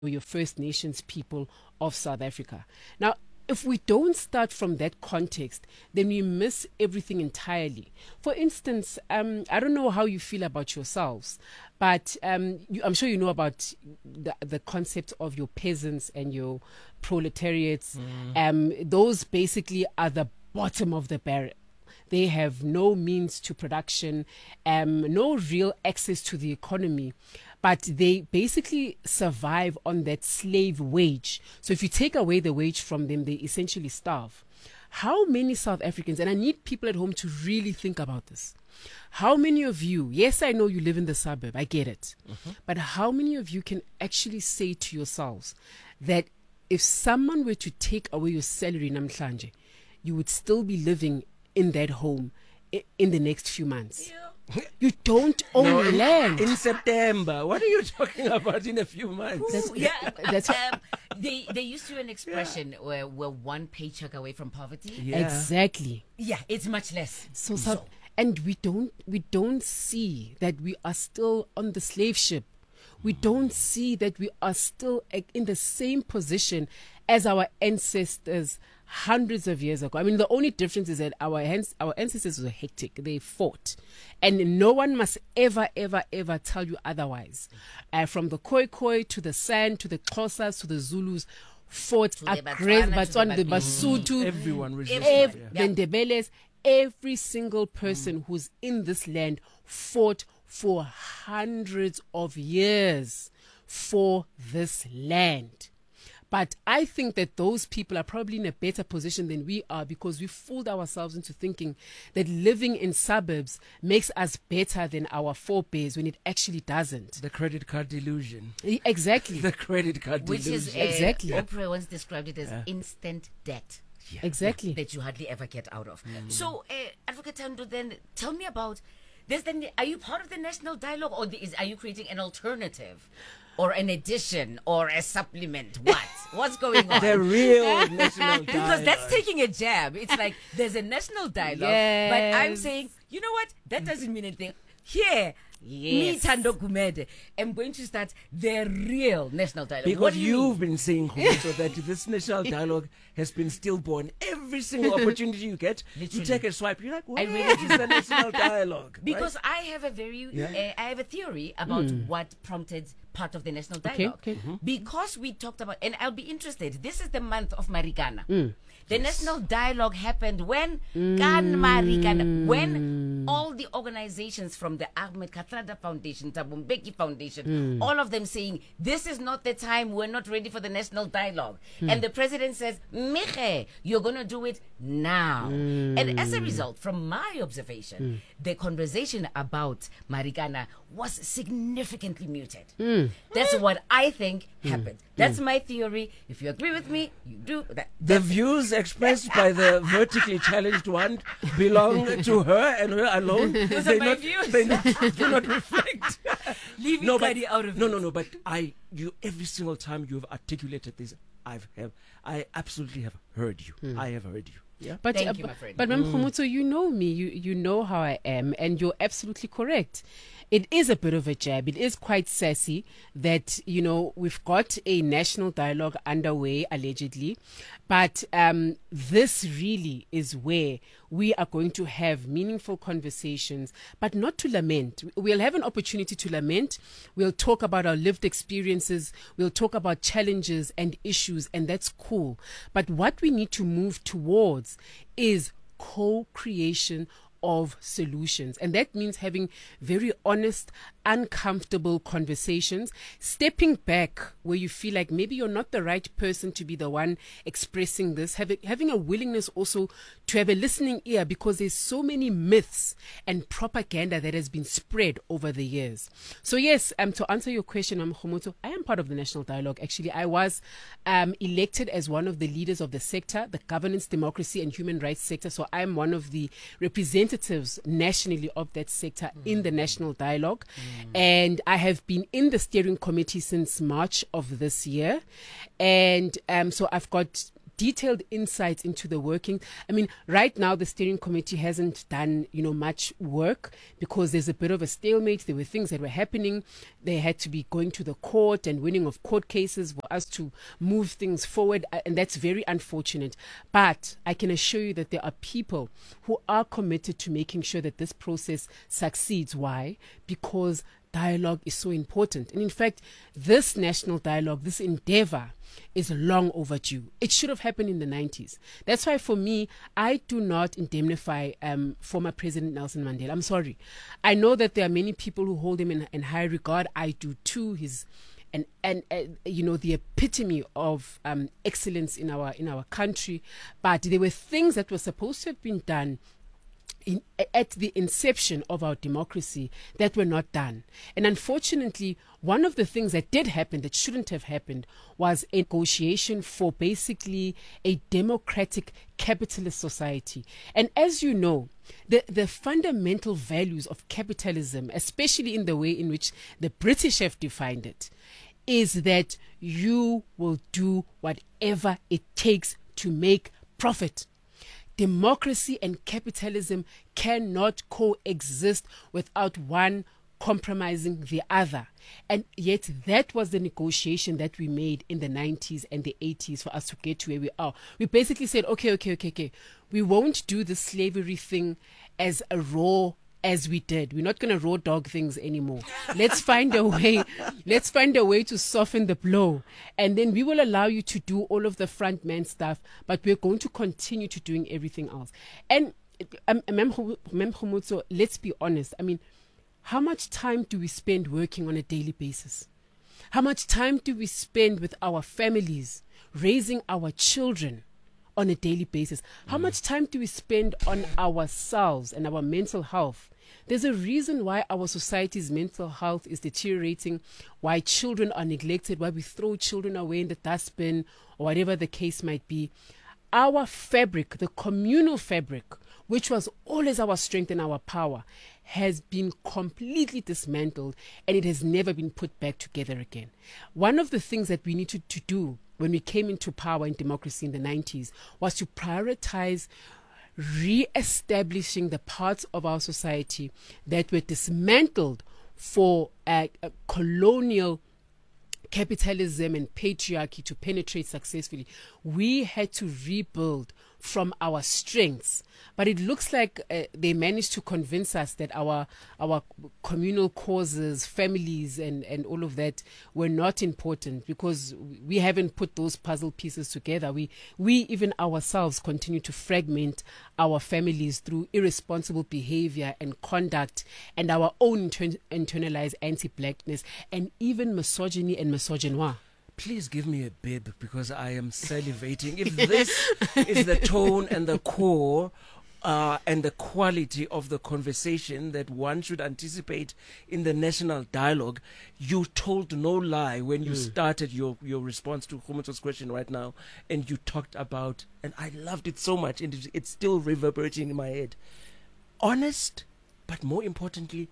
your First Nations people of South Africa. Now, if we don't start from that context, then we miss everything entirely. For instance, I don't know how you feel about yourselves, but I'm sure you know about the concept of your peasants and your proletariats. Those basically are the bottom of the barrel. They have no means to production, no real access to the economy, but they basically survive on that slave wage. So if you take away the wage from them, they essentially starve. How many South Africans, and I need people at home to really think about this, how many of you, yes, I know you live in the suburb, I get it, but how many of you can actually say to yourselves that if someone were to take away your salary, namhlanje, you would still be living in that home in the next few months? You don't own land. In September. What are you talking about in a few months? They used to an expression where we're one paycheck away from poverty. Yeah. Exactly. Yeah, it's much less. And we don't see that we are still on the slave ship. We don't see that we are still in the same position as our ancestors hundreds of years ago. I mean, the only difference is that our ancestors were hectic. They fought. And no one must ever, ever, ever tell you otherwise. From the Khoi to the San, to the Xhosas, to the Zulus, fought, aggressed, Batswana, the Basotho, everyone was the Ndebeles, every single person who's in this land fought for hundreds of years for this land. But I think that those people are probably in a better position than we are because we fooled ourselves into thinking that living in suburbs makes us better than our forebears when it actually doesn't. The credit card delusion. Exactly. The credit card delusion. Which is, exactly. Oprah once described it as instant debt. Yeah. Exactly. That you hardly ever get out of. So, Advocate Thando, then tell me about this. Then, are you part of the national dialogue, or are you creating an alternative, or an addition, or a supplement? What's going on? The real national dialogue. Because that's taking a jab. It's like there's a national dialogue, but I'm saying, you know what? That doesn't mean anything. Here. Me, Thando Gumede, am going to start the real national dialogue. Because you've been saying, Khumbudzo, that this national dialogue has been stillborn. Every single opportunity you get, you take a swipe. You're like, where is the national dialogue? Because I have I have a theory about what prompted part of the national dialogue. Okay. Because we talked about, and I'll be interested, this is the month of Marikana. The national dialogue happened when Marikana, when all the organizations from the Ahmed Kathrada Foundation, Thabo Mbeki Foundation, all of them saying, this is not the time, we're not ready for the national dialogue. And the president says, Miche, you're going to do it now. And as a result, from my observation, the conversation about Marikana was significantly muted. That's what I think happened. That's my theory. If you agree with me, you do that. The views expressed by the vertically challenged one belong to her and her alone. Those are my views. They do not reflect. Leave me out of it. No. But you every single time you have articulated this, I absolutely have heard you. I have heard you. Yeah. But Thank you, my friend. But Khumbudzo, you know me. You know how I am, and you're absolutely correct. It is a bit of a jab. It is quite sassy that, we've got a national dialogue underway, allegedly. But this really is where we are going to have meaningful conversations, but not to lament. We'll have an opportunity to lament. We'll talk about our lived experiences. We'll talk about challenges and issues, and that's cool. But what we need to move towards is co-creation of solutions. And that means having very honest, uncomfortable conversations, stepping back where you feel like maybe you're not the right person to be the one expressing this, having a willingness also to have a listening ear, because there's so many myths and propaganda that has been spread over the years. So yes, to answer your question, Khumbudzo, I am part of the National Dialogue. Actually, I was elected as one of the leaders of the sector, the governance, democracy and human rights sector. So I'm one of the representatives nationally of that sector in the National Dialogue. And I have been in the steering committee since March of this year. And so I've got detailed insights into the working. I mean, right now the steering committee hasn't done, much work because there's a bit of a stalemate. There were things that were happening. They had to be going to the court and winning of court cases for us to move things forward, and that's very unfortunate. But I can assure you that there are people who are committed to making sure that this process succeeds. Why? Because dialogue is so important. And in fact, this national dialogue, this endeavor, is long overdue. It should have happened in the 90s. That's why, for me, I do not indemnify former President Nelson Mandela. I'm sorry. I know that there are many people who hold him in high regard. I do too. He's the epitome of excellence in our country. But there were things that were supposed to have been done at the inception of our democracy that were not done. And unfortunately, one of the things that did happen that shouldn't have happened was a negotiation for basically a democratic capitalist society. And as you know, the fundamental values of capitalism, especially in the way in which the British have defined it, is that you will do whatever it takes to make profit. Democracy and capitalism cannot coexist without one compromising the other. And yet that was the negotiation that we made in the 90s and the 80s for us to get to where we are. We basically said, okay. We won't do the slavery thing as a raw as we did. We're not going to raw dog things anymore. Let's find a way. Let's find a way to soften the blow. And then we will allow you to do all of the front man stuff, but we're going to continue to doing everything else. And Mem Khomotso, let's be honest. I mean, how much time do we spend working on a daily basis? How much time do we spend with our families, raising our children on a daily basis? How much time do we spend on ourselves and our mental health? There's a reason why our society's mental health is deteriorating, why children are neglected, why we throw children away in the dustbin, or whatever the case might be. Our fabric, the communal fabric, which was always our strength and our power, has been completely dismantled, and it has never been put back together again. One of the things that we needed to do when we came into power in democracy in the 90s was to prioritize re-establishing the parts of our society that were dismantled for colonial capitalism and patriarchy to penetrate successfully. We had to rebuild from our strengths. But it looks like they managed to convince us that our communal causes, families, and all of that were not important because we haven't put those puzzle pieces together. We even ourselves continue to fragment our families through irresponsible behavior and conduct and our own internalized anti-blackness and even misogyny and misogynoir. Please give me a bib because I am salivating. If this is the tone and the core and the quality of the conversation that one should anticipate in the national dialogue, you told no lie when you started your response to Khomotso's question right now, and you talked about, and I loved it so much, and it's still reverberating in my head, honest, but more importantly,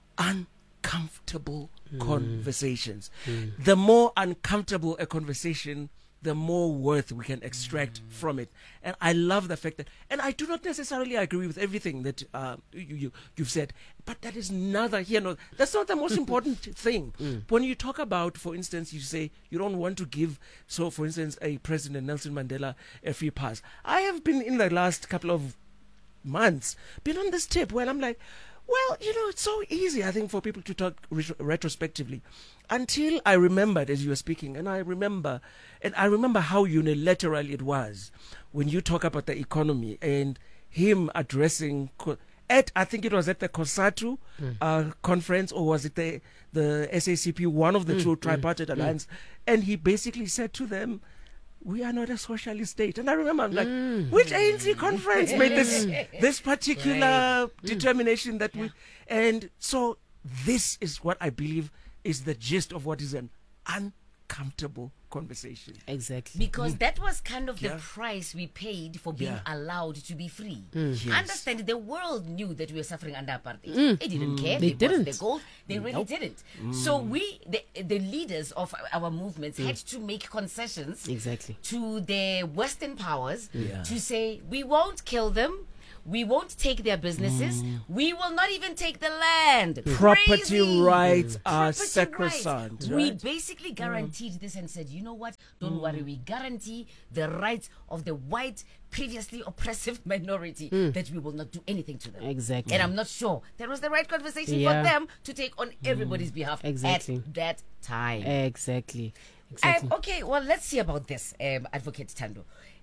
uncomfortable conversations. The more uncomfortable a conversation, the more worth we can extract from it. And I love the fact that, and I do not necessarily agree with everything that you've said, but that is neither here nor that's not the most important thing. When you talk about, for instance, you say you don't want to give, so for instance, a President Nelson Mandela a free pass. I have been in the last couple of months been on this tip where I'm like, well, it's so easy, I think, for people to talk retrospectively. Until I remembered as you were speaking, and I remember how unilateral it was when you talk about the economy and him addressing I think it was at the COSATU conference, or was it the SACP, one of the two tripartite alliance, and he basically said to them, we are not a socialist state. And I remember, I'm like, which ANC conference made this particular determination that we... And so this is what I believe is the gist of what is an uncomfortable conversation. Exactly. Because that was kind of the Yeah. price we paid for being Yeah. allowed to be free. Yes. Understand, the world knew that we were suffering under apartheid. They didn't care. They wanted didn't. the gold. They really didn't. So the leaders of our movements had to make concessions Exactly. to the Western powers Yeah. to say, we won't kill them. We won't take their businesses. We will not even take the land. Property Crazy. rights are Property sacrosanct. rights. Right? We basically guaranteed this and said, you know what? Don't worry. We guarantee the rights of the white, previously oppressive minority that we will not do anything to them. Exactly. And I'm not sure that was the right conversation Yeah. for them to take on everybody's behalf Exactly. at that time. Exactly. Exactly. Okay, well, let's see about this, Advocate Tando.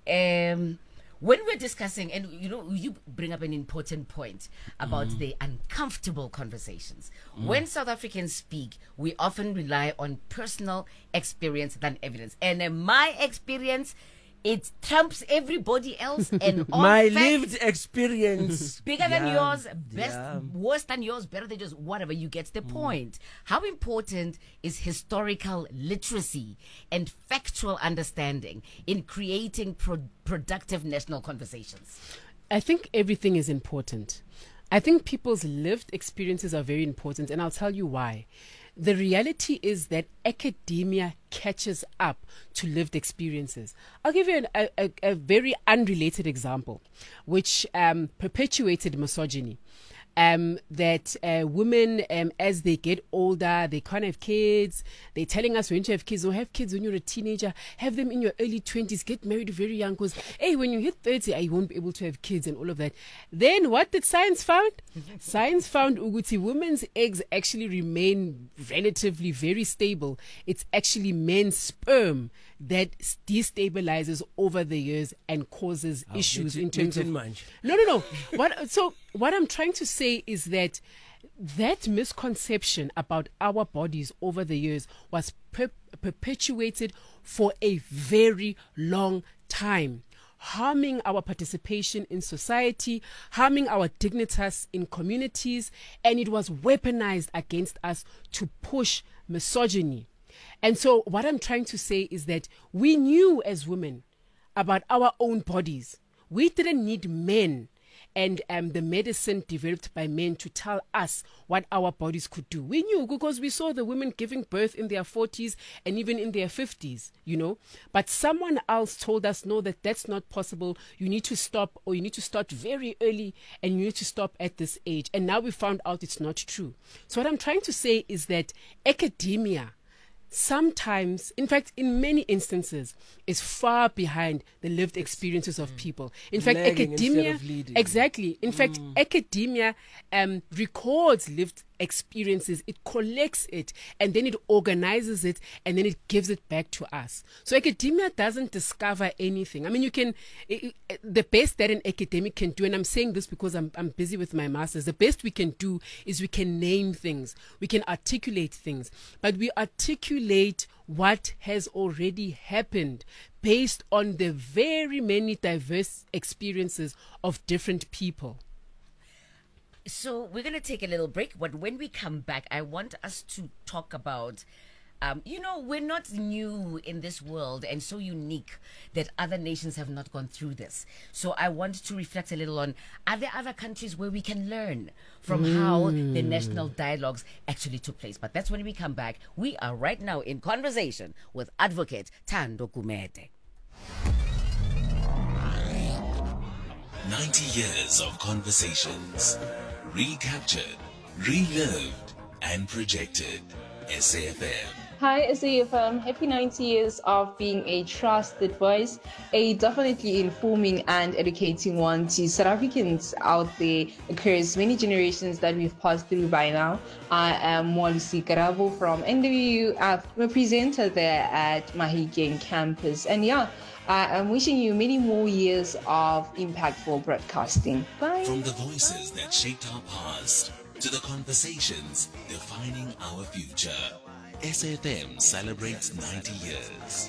When we're discussing, and you bring up an important point about the uncomfortable conversations. When South Africans speak, we often rely on personal experience than evidence. And in my experience, it trumps everybody else. And all My facts, lived experience. bigger than Yeah. yours, best, Yeah. worse than yours, better than yours, whatever. You get the point. How important is historical literacy and factual understanding in creating productive national conversations? I think everything is important. I think people's lived experiences are very important, and I'll tell you why. The reality is that academia catches up to lived experiences. I'll give you a very unrelated example, which perpetuated misogyny. That women, as they get older, they can't have kids. They're telling us when to have kids, or have kids when you're a teenager, have them in your early 20s, get married very young, because, hey, when you hit 30, you won't be able to have kids and all of that. Then what did science found? Science found Uguti, women's eggs actually remain relatively very stable. It's actually men's sperm that destabilizes over the years and causes issues in terms of... No. What I'm trying to say is that misconception about our bodies over the years was perpetuated for a very long time, harming our participation in society, harming our dignitas in communities, and it was weaponized against us to push misogyny. And so what I'm trying to say is that we knew as women about our own bodies. We didn't need men and the medicine developed by men to tell us what our bodies could do. We knew because we saw the women giving birth in their 40s and even in their 50s, But someone else told us, no, that's not possible. You need to stop, or you need to start very early, and you need to stop at this age. And now we found out it's not true. So what I'm trying to say is that academia sometimes, in fact, in many instances, is far behind the lived experiences of people. In fact, academia, exactly. In fact, academia records lived experiences, it collects it, and then it organizes it, and then it gives it back to us. So academia doesn't discover anything. I mean, the best that an academic can do, and I'm saying this because I'm busy with my master's, the best we can do is we can name things, we can articulate things, but we articulate what has already happened based on the very many diverse experiences of different people. So we're going to take a little break, but when we come back, I want us to talk about, we're not new in this world and so unique that other nations have not gone through this. So I want to reflect a little on, are there other countries where we can learn from how the national dialogues actually took place? But that's when we come back. We are right now in conversation with Advocate Tando Gumede. 90 years of conversations, recaptured, relived, and projected. SAFM. Hi, SAFM. Happy 90 years of being a trusted voice, a definitely informing and educating one to South Africans out there across many generations that we've passed through by now. I am Mwalusi Karabo from NWU. I'm a presenter there at Mahikeng campus. And I'm wishing you many more years of impactful broadcasting. Bye. From the voices that shaped our past to the conversations defining our future, SAFM celebrates 90 years.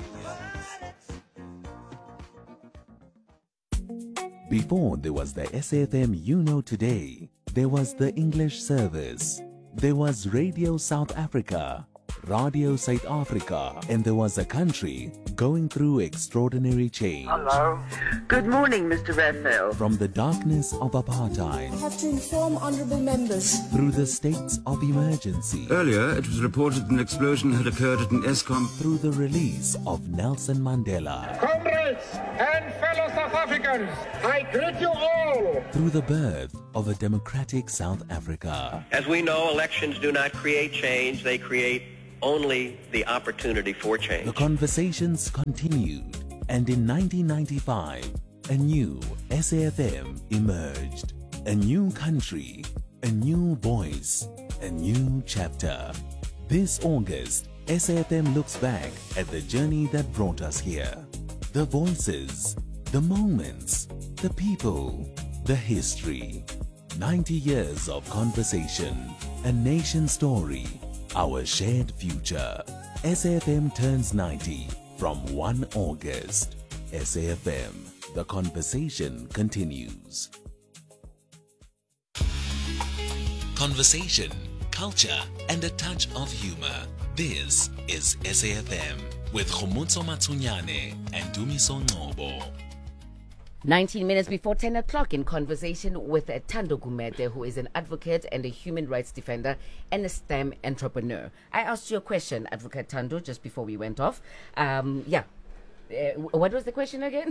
Before there was the SAFM you know today, there was the English service. There was Radio South Africa, Radio South Africa, and there was a country going through extraordinary change. Hello. Good morning, Mr. Raphael. From the darkness of apartheid, I have to inform honourable members. through the states of emergency, Earlier, it was reported an explosion had occurred at an ESCOM. through the release of Nelson Mandela, Comrades and fellow South Africans, I greet you all. through the birth of a democratic South Africa, As we know, elections do not create change, they create only the opportunity for change. the conversations continued, and in 1995, a new SAFM emerged. A new country, a new voice, a new chapter. This August, SAFM looks back at the journey that brought us here. The voices, the moments, the people, the history. 90 years of conversation, a nation story, our shared future. SAFM turns 90 from 1 August. SAFM, the conversation continues. Conversation, culture, and a touch of humor. This is SAFM with Khomotso Matsunyane and Dumiso Ngobo. 19 minutes before 10 o'clock, in conversation with Thando Gumede, who is an advocate and a human rights defender and a STEM entrepreneur. I asked you a question, Advocate Thando, just before we went off. What was the question again?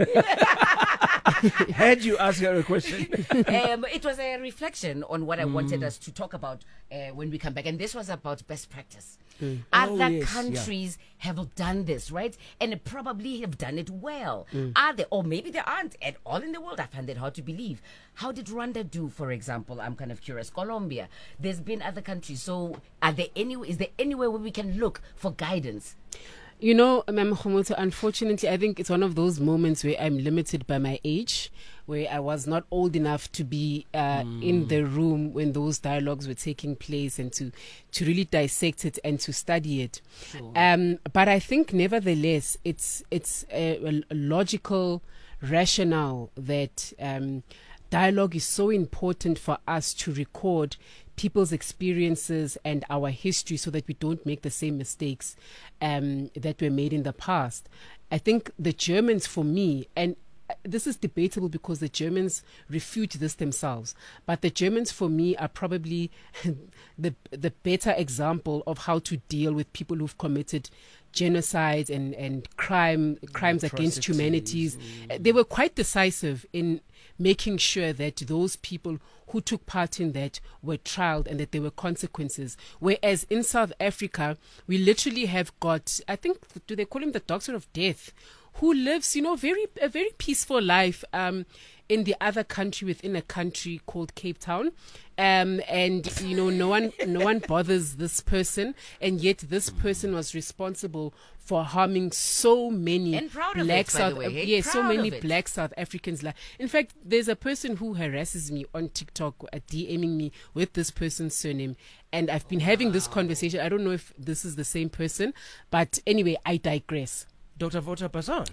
Had you asked her a question? It was a reflection on what I wanted us to talk about when we come back. And this was about best practice. Other yes, countries have done this, right? And probably have done it well. Are they? Or maybe they aren't at all in the world. I find it hard to believe. How did Rwanda do, for example? I'm kind of curious. Colombia. There's been other countries. So is there anywhere where we can look for guidance? You know, Ma'am Khomotso, unfortunately, I think it's one of those moments where I'm limited by my age, where I was not old enough to be in the room when those dialogues were taking place and to really dissect it and to study it. Sure. But I think, nevertheless, it's a logical rationale that dialogue is so important for us to record people's experiences and our history so that we don't make the same mistakes that were made in the past. I think the Germans, for me, and this is debatable because the Germans refute this themselves, but the Germans, for me, are probably the better example of how to deal with people who've committed genocide and crimes against humanities. They were quite decisive in making sure that those people who took part in that were trialed and that there were consequences. Whereas in South Africa, we literally have got, I think, do they call him the Doctor of Death, who lives, a very peaceful life in the other country within a country called Cape Town. No one bothers this person, and yet this person was responsible for harming so many black black South Africans. In fact, there's a person who harasses me on TikTok, DMing me with this person's surname, and I've been having this conversation. I don't know if this is the same person, but anyway, I digress. Dr. Vota Passon.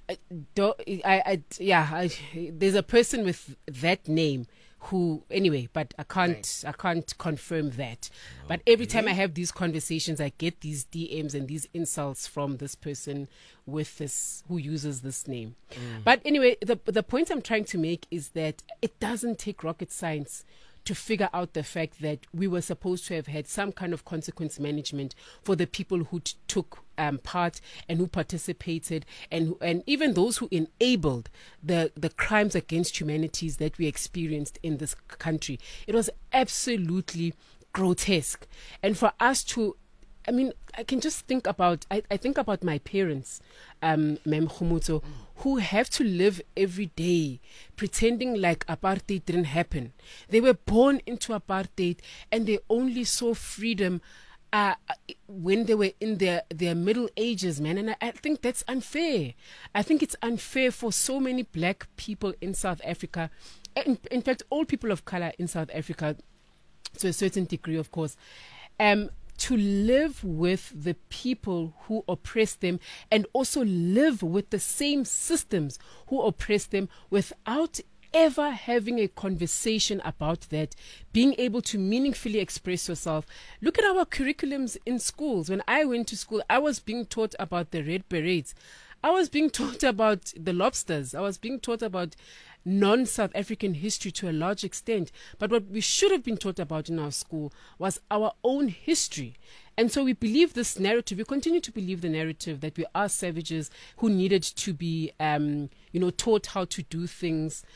There's a person with that name who, anyway, but I can't confirm that. Okay. But every time I have these conversations, I get these DMs and these insults from this person with this, who uses this name. But anyway, the point I'm trying to make is that it doesn't take rocket science to figure out the fact that we were supposed to have had some kind of consequence management for the people who took part and who participated and even those who enabled the crimes against humanities that we experienced in this country. It was absolutely grotesque. And for us to, I can just think about, I think about my parents, Ma'am Khomotso, who have to live every day pretending like apartheid didn't happen. They were born into apartheid and they only saw freedom when they were in their middle ages, man. And I think that's unfair. I think it's unfair for so many black people in South Africa, in fact, all people of color in South Africa, to a certain degree, of course, to live with the people who oppress them and also live with the same systems who oppress them without ever having a conversation about that, being able to meaningfully express yourself. Look at our curriculums in schools. When I went to school, I was being taught about the Red Berets. I was being taught about the lobsters. I was being taught about non-South African history to a large extent. But what we should have been taught about in our school was our own history. And so we believe this narrative, we continue to believe the narrative that we are savages who needed to be, taught how to do things,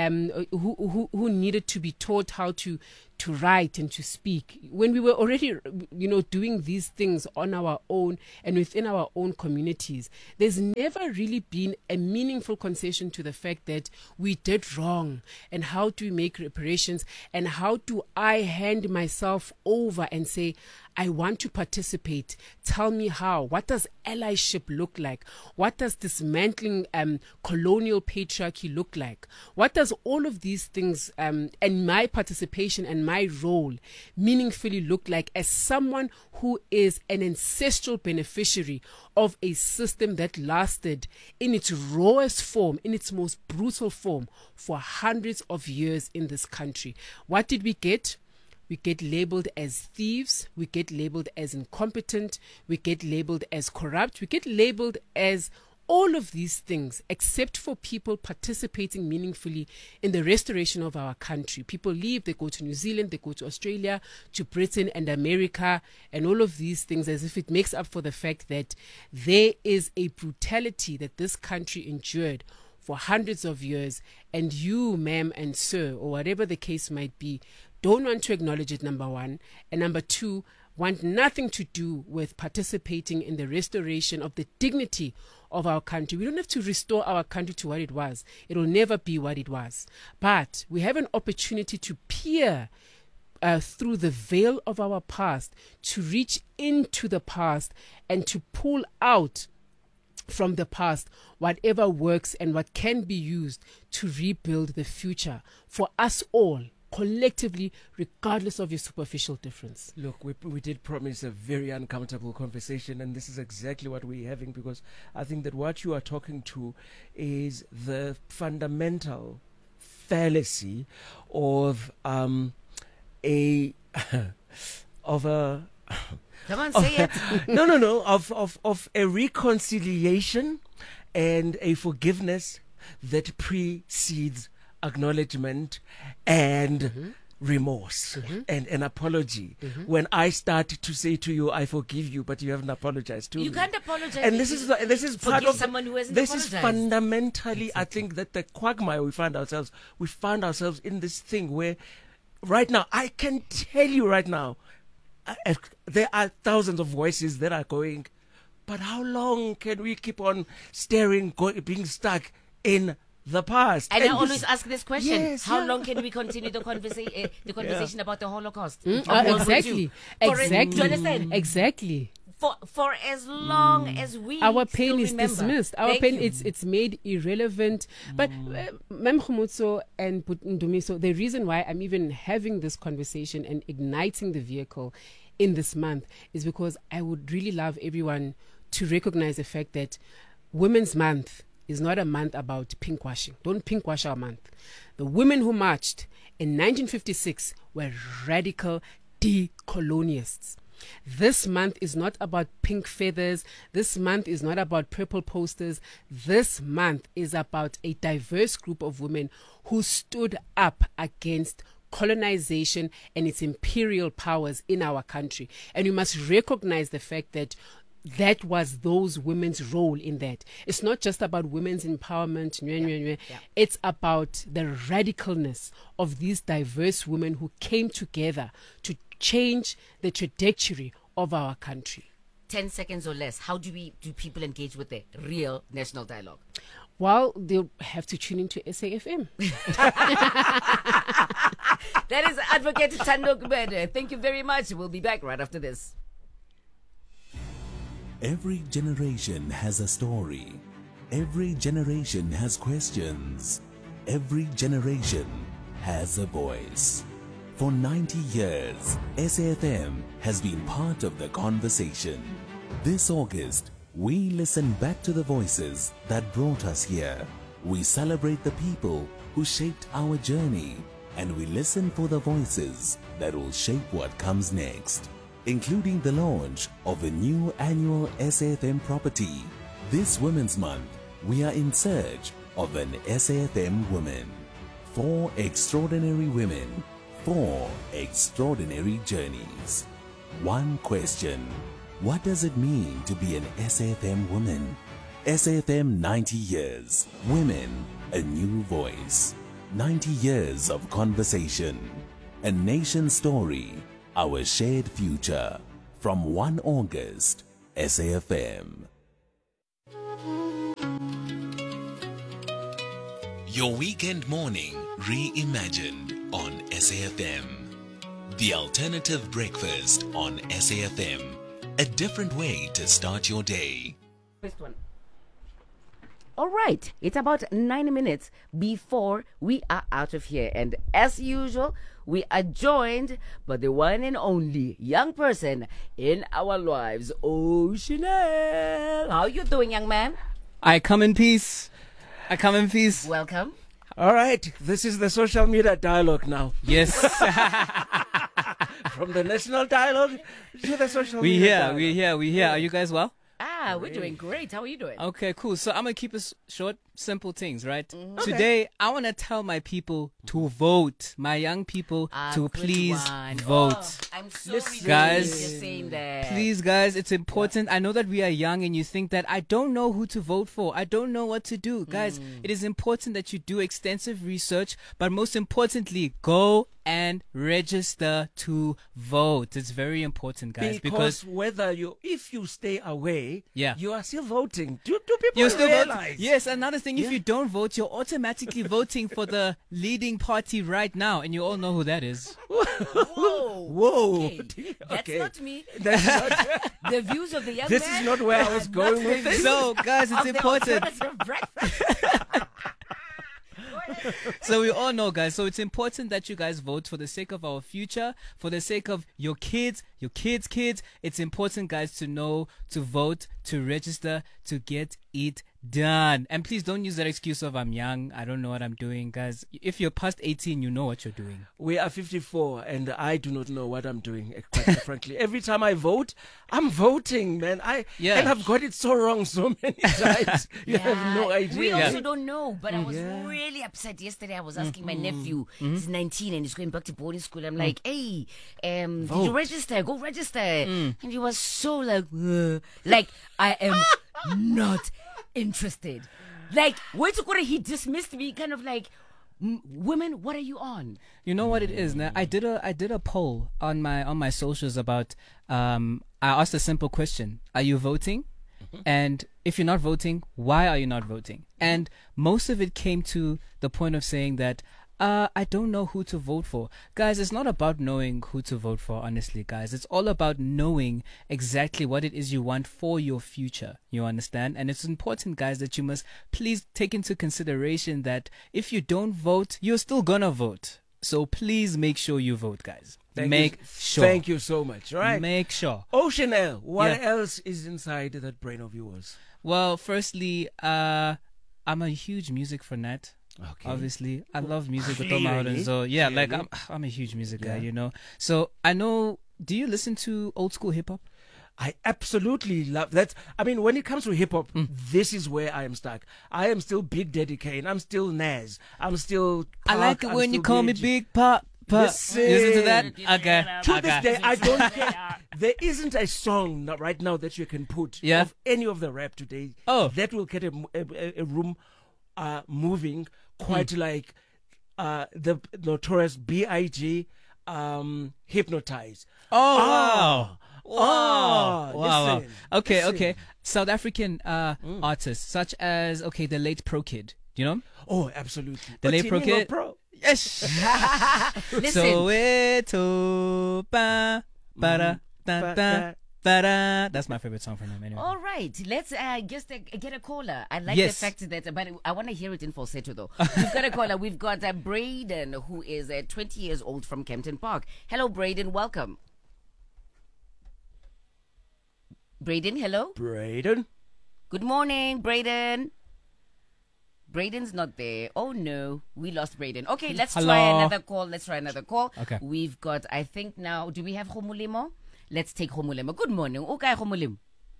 who needed to be taught how to write and to speak. When we were already, doing these things on our own and within our own communities, there's never really been a meaningful concession to the fact that we did wrong and how do we make reparations and how do I hand myself over and say, I want to participate. Tell me how. What does allyship look like? What does dismantling colonial patriarchy look like? What does all of these things and my participation and my role meaningfully look like as someone who is an ancestral beneficiary of a system that lasted in its rawest form, in its most brutal form, for hundreds of years in this country? What did we get? We get labeled as thieves, we get labeled as incompetent, we get labeled as corrupt, we get labeled as all of these things, except for people participating meaningfully in the restoration of our country. People leave, they go to New Zealand, they go to Australia, to Britain and America, and all of these things as if it makes up for the fact that there is a brutality that this country endured for hundreds of years, and you, ma'am and sir, or whatever the case might be, don't want to acknowledge it, number one, and number two, want nothing to do with participating in the restoration of the dignity of our country. We don't have to restore our country to what it was. It will never be what it was. But we have an opportunity to peer through the veil of our past, to reach into the past and to pull out from the past whatever works and what can be used to rebuild the future for us all, collectively, regardless of your superficial difference. Look, we did promise a very uncomfortable conversation, and this is exactly what we're having, because I think that what you are talking to is the fundamental fallacy of a Come on, say it. Of a reconciliation and a forgiveness that precedes acknowledgement and remorse and an apology. When I start to say to you, I forgive you, but you haven't apologized to me. You can't apologize. And this is part of someone who hasn't this apologized. is fundamentally, I think, that the quagmire we find ourselves in this thing where right now, I can tell you right now, there are thousands of voices that are going, but how long can we keep on being stuck in the past? And I always ask this question: Yes, how long can we continue the conversation about the Holocaust? Exactly. Do you understand? Exactly. For as long as we our pain still is remember. dismissed. Our Thank pain you. it's made irrelevant. But Mem Khomotso and Ndumiso, the reason why I'm even having this conversation and igniting the vehicle in this month is because I would really love everyone to recognize the fact that Women's Month is not a month about pinkwashing. Don't pinkwash our month. The women who marched in 1956 were radical decolonialists. This month is not about pink feathers. This month is not about purple posters. This month is about a diverse group of women who stood up against colonization and its imperial powers in our country. And you must recognize the fact that that was those women's role in that. It's not just about women's empowerment. It's about the radicalness of these diverse women who came together to change the trajectory of our country. 10 seconds or less. How do people engage with the real national dialogue? Well, they'll have to tune into SAFM. That is Advocate Thando Kubede. Thank you very much. We'll be back right after this. Every generation has a story. Every generation has questions. Every generation has a voice. For 90 years, SAFM has been part of the conversation. This August, we listen back to the voices that brought us here. we celebrate the people who shaped our journey, and we listen for the voices that will shape what comes next, including the launch of a new annual SAFM property. This Women's Month, we are in search of an SAFM woman. 4 extraordinary women, 4 extraordinary journeys. One question: what does it mean to be an SAFM woman? SAFM 90 years. Women, a new voice. 90 years of conversation. A nation story, our shared future. From 1 August, SAFM. Your weekend morning reimagined on SAFM. The alternative breakfast on SAFM. A different way to start your day. First one. All right, it's about 9 minutes before we are out of here. And as usual, we are joined by the one and only young person in our lives, Chanel. How you doing, young man? I come in peace. Welcome. All right, this is the social media dialogue now. Yes. From the national dialogue to the social media dialogue. We here. Are you guys well? We're doing great. How are you doing? Okay, cool. So I'm going to keep it short, simple things, right? Mm-hmm. Okay. Today, I want to tell my people to vote. My young people to good please one. vote. Oh, I'm so Listen. Guys, you're saying that. Please, guys, it's important. I know that we are young and you think that I don't know who to vote for. I don't know what to do. Guys, it is important that you do extensive research, but most importantly, go and register to vote. It's very important, guys, because if you stay away, Yeah. you are still voting. Do people you're still realize? voting. Yes, another thing, if you don't vote, you're automatically voting for the leading party right now, and you all know who that is. Whoa. Okay. That's Okay. not me. That's not, The views of the young this man is not where I was are going not with the this. views So, guys, it's of the important. alternative breakfast. So we all know, guys. So it's important that you guys vote for the sake of our future, for the sake of your kids, kids. It's important, guys, to know, to vote, to register, to get it done. And please don't use that excuse of I'm young, I don't know what I'm doing, guys. If you're past 18, you know what you're doing. We are 54, and I do not know what I'm doing, quite frankly. Every time I vote, I'm voting, man. And I've got it so wrong so many times. You have no idea. We also don't know, but I was Yeah. really upset yesterday. I was asking my nephew, he's 19 and he's going back to boarding school. I'm like, hey, did you register? Go register. And he was so like I am not interested. Like, wait to he dismissed me, kind of like, women, what are you on? You know what it is now? I did a poll on my socials about I asked a simple question: are you voting? And if you're not voting, why are you not voting? And most of it came to the point of saying that I don't know who to vote for. Guys, it's not about knowing who to vote for, honestly, guys. It's all about knowing exactly what it is you want for your future. You understand? And it's important, guys, that you must please take into consideration that if you don't vote, you're still gonna vote. So please make sure you vote, guys. Make sure. Thank you so much. All right. Make sure. Chanel, what else is inside that brain of yours? Well, firstly, I'm a huge music fanatic. Okay. Obviously, I love music with all Clearly. my heart and soul. Yeah, Clearly. like I'm a huge music guy, you know. So I know. Do you listen to old school hip hop? I absolutely love that. I mean, when it comes to hip hop, this is where I am stuck. I am still Big Daddy Kane. I'm still Nas. I'm still. I like Pac, it I'm when you still call me BG. Big Pop. Listen. You listen to that? Okay. To this day, I don't care. There isn't a song right now that you can put of any of the rap today that will get a room moving quite like the notorious B.I.G. Hypnotize. Wow. Listen, Okay, listen. okay. South African artists such as the late Pro Kid. Do you know him? Oh, absolutely. The late Pro Kid. Yes. Listen. Soweto, ba, ba, da, da, ba-da. That's my favorite song from him. Anyway. All right, let's just get a caller. I like Yes. the fact that, but I want to hear it in falsetto though. We've got a caller. We've got Braden, who is 20 years old from Kempton Park. Hello, Braden. Welcome. Braden, hello. Braden. Good morning, Braden. Braden's not there. Oh no, we lost Braden. Okay, let's Hello. try another call. Okay. We've got, I think now, do we have Khomolemo? Let's take Khomolemo. Good morning. Okay, Khomolemo.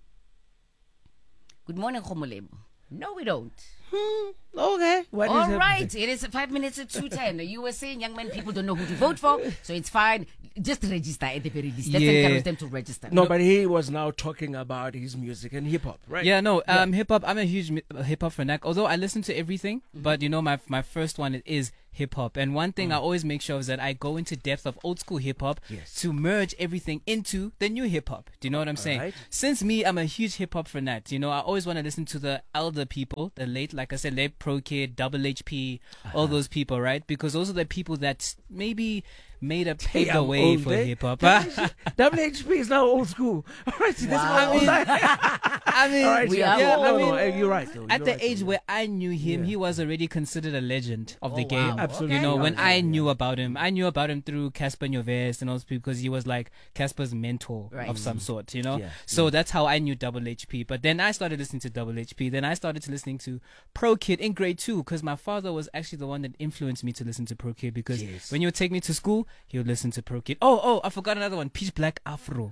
Good morning, Khomolemo. No, we don't. Okay. What is All happening? right, it is 5 minutes to 2:10. You were saying young men, people don't know who to vote for, so it's fine. Just register at the very least. Let's encourage them to register. No, but he was now talking about his music and hip hop, right? Yeah, no, hip hop. I'm a huge hip hop fanatic. Although I listen to everything, but you know, my first one is hip hop. And one thing I always make sure is that I go into depth of old school hip hop to merge everything into the new hip hop. Do you know what I'm saying? Right. Since me, I'm a huge hip hop fanatic. You know, I always want to listen to the elder people, the late, like I said, late Pro Kid, Double HP, all those people, right? Because those are the people that maybe paved the way for hip hop. Double HP is now old school. All right, this is I mean, all right, we yeah, are yeah, old. no, you're right. Though. At You're the right, age though. where I knew him, he was already considered a legend of the game. wow. Absolutely. You know, when Okay. I knew about him through Casper Nyovest and also because he was like Casper's mentor Right. of some sort, you know? Yeah. So that's how I knew Double HP. But then I started listening to Double HP. Then I started to listening to Pro Kid in grade 2 because my father was actually the one that influenced me to listen to Pro Kid because when he would take me to school, he would listen to Pro Kid. Oh, I forgot another one. Pitch Black Afro.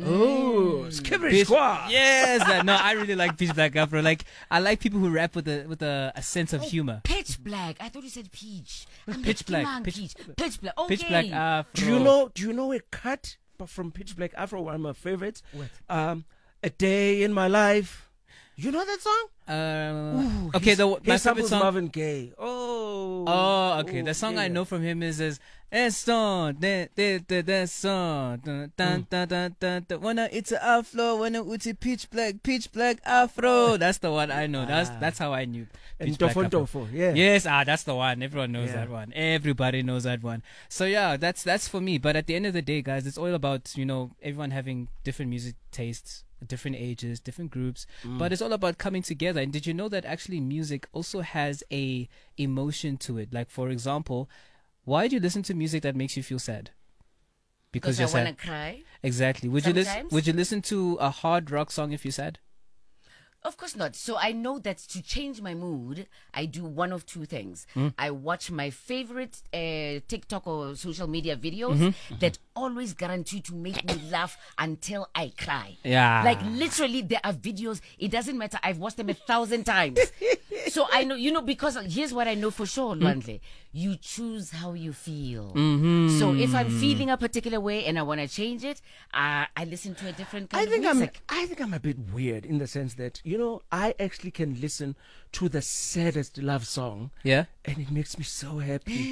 Oh, Skibbery Squad. Yes, no, I really like Pitch Black Afro. Like, I like people who rap with a sense of humor. Pitch Black. I thought you said peach. Pitch Black. Peach Black. Okay. Pitch Black Afro. Do you know a cut from Pitch Black Afro, one of my favorites? What? A Day in My Life. You know that song? Okay, my He favorite samples song. Marvin Gaye. Oh. Oh, okay. The song I yeah. know from him is that song, that song, dun, dun, dun, dun, dun, dun. Wanna it's a afro, wanna it's a pitch black afro. That's the one I know. That's how I knew. And Pitch Black Tofo Afro. Tofo, yeah. Yes, that's the one. Everyone knows Yeah. that one. Everybody knows that one. So yeah, that's for me. But at the end of the day, guys, it's all about, you know, everyone having different music tastes, different ages, different groups, but it's all about coming together. And did you know that actually music also has a emotion to it? Like, for example, why do you listen to music that makes you feel sad? Because you're I want sad. to cry. Exactly. Would Sometimes. you listen to a hard rock song if you're sad? Of course not. So I know that to change my mood, I do one of two things. I watch my favorite TikTok or social media videos that always guarantee to make me laugh until I cry. Yeah. Like literally there are videos, it doesn't matter. I've watched them 1,000 times. So I know, you know, because here's what I know for sure, Lwandle. You choose how you feel. So if I'm feeling a particular way and I want to change it, I listen to a different kind of music. I think I'm a bit weird in the sense that, you know, I actually can listen to the saddest love song. Yeah. And it makes me so happy.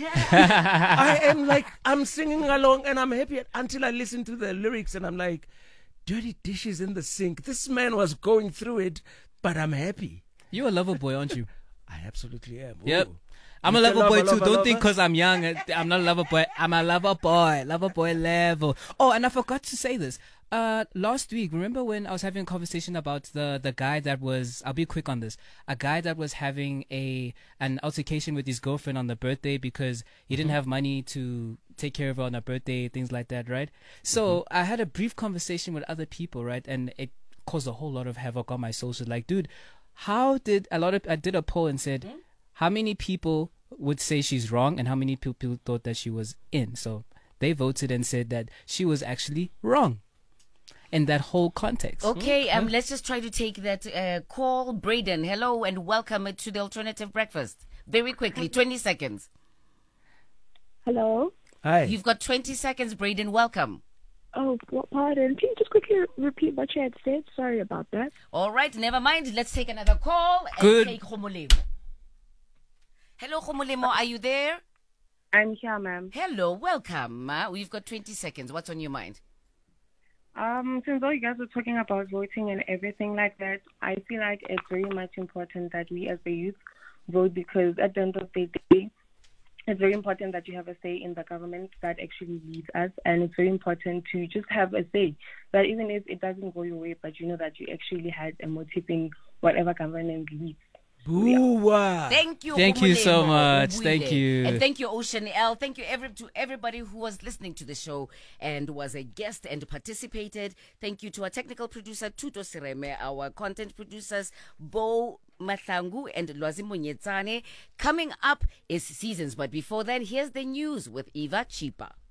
I am like, I'm singing along and I'm happy until I listen to the lyrics and I'm like, dirty dishes in the sink. This man was going through it, but I'm happy. You're a lover boy, aren't you? I absolutely am. Yep. Ooh. I'm a Mr. lover boy too. Lover, Don't lover. think because I'm young, I'm not a lover boy. I'm a lover boy level. Oh, and I forgot to say this. Last week, remember when I was having a conversation about the guy that was, I'll be quick on this, a guy that was having an altercation with his girlfriend on the birthday because he didn't have money to take care of her on her birthday, things like that, right? So I had a brief conversation with other people, right? And it caused a whole lot of havoc on my social. Like, dude, I did a poll and said, how many people would say she's wrong and how many people thought that she was in? So they voted and said that she was actually wrong in that whole context. Okay, let's just try to take that call. Braden, hello and welcome to the Alternative Breakfast. Very quickly, 20 seconds. Hello? Hi. You've got 20 seconds, Braden. Welcome. Oh, pardon. Can you just quickly repeat what you had said? Sorry about that. All right, never mind. Let's take another call and Good. take Khomolemo. Hello, Khomolemo. Are you there? I'm here, ma'am. Hello, welcome. We've got 20 seconds. What's on your mind? Since all you guys were talking about voting and everything like that, I feel like it's very much important that we as the youth vote because at the end of the day, it's very important that you have a say in the government that actually leads us, and it's very important to just have a say. That even if it doesn't go your way, but you know that you actually had a motive in whatever government leads. Boo-wah. Thank you. Thank you so Khomolemo, much. Ubuyile. Thank you. And thank you, Ocean L. Thank you to everybody who was listening to the show and was a guest and participated. Thank you to our technical producer, Tuto Sireme, our content producers, Bo Mahlangu and Lwazi Monyetsane. Coming up is Seasons, but before that, here's the news with Eva Chipa.